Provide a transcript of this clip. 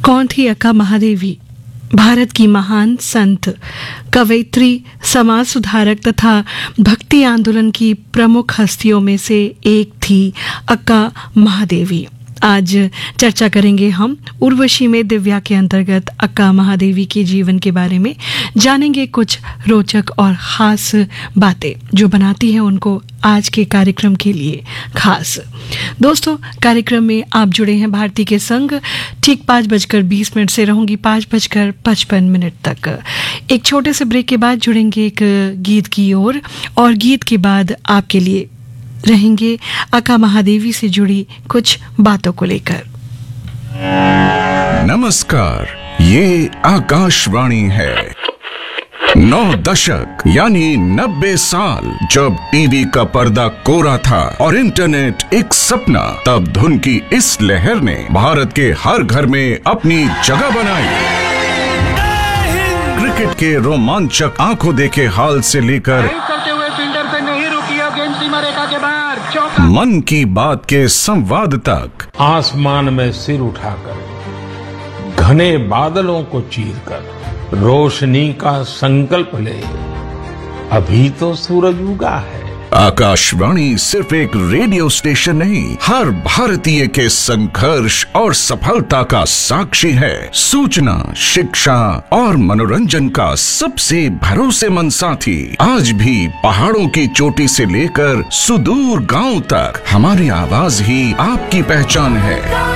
कौन थी अक्का महादेवी? भारत की महान संत, कवयित्री, समाज सुधारक तथा भक्ति आंदोलन की प्रमुख हस्तियों में से एक थी अक्का महादेवी। आज चर्चा करेंगे हम उर्वशी में दिव्या के अंतर्गत अक्का महादेवी के जीवन के बारे में। जानेंगे कुछ रोचक और ख़ास बातें जो बनाती हैं उनको आज के कार्यक्रम के लिए खास। दोस्तों, कार्यक्रम में आप जुड़े हैं भारती के संग। ठीक 5:20 से रहूंगी 5:55 तक। एक छोटे से ब्रेक के बाद जुड़ेंगे एक गीत की ओर, और गीत के बाद आपके लिए रहेंगे अक्का महादेवी से जुड़ी कुछ बातों को लेकर। नमस्कार, ये आकाशवाणी है। 9 दशक यानी 90 साल जब टीवी का पर्दा कोरा था और इंटरनेट एक सपना, तब धुन की इस लहर ने भारत के हर घर में अपनी जगह बनाई। क्रिकेट के रोमांचक आंखों देखे हाल से लेकर मन की बात के संवाद तक, आसमान में सिर उठाकर घने बादलों को चीरकर रोशनी का संकल्प ले, अभी तो सूरज उगा है। आकाशवाणी सिर्फ एक रेडियो स्टेशन नहीं, हर भारतीय के संघर्ष और सफलता का साक्षी है। सूचना, शिक्षा और मनोरंजन का सबसे भरोसेमंद साथी। आज भी पहाड़ों की चोटी से लेकर सुदूर गांव तक हमारी आवाज ही आपकी पहचान है।